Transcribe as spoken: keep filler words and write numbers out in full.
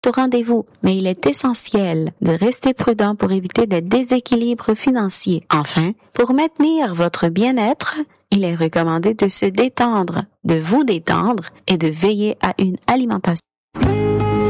au rendez-vous, mais il est essentiel de rester prudent pour éviter des déséquilibres financiers. Enfin, pour maintenir votre bien-être, il est recommandé de se détendre, de vous détendre et de veiller à une alimentation